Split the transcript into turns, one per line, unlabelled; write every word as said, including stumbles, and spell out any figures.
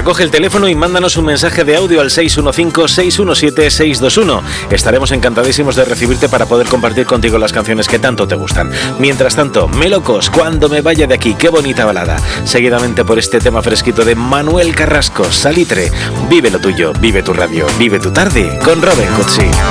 Venga, coge el teléfono y mándanos un mensaje de audio al seis uno cinco, seis uno siete, seis dos uno. Estaremos encantadísimos de recibirte para poder compartir contigo las canciones que tanto te gustan. Mientras tanto, Melocos, Cuando me vaya de aquí, qué bonita balada. Seguidamente por este tema fresquito de Manuel Carrasco, Salitre. Vive lo tuyo, vive tu radio, vive tu tarde con Robin Cutsi.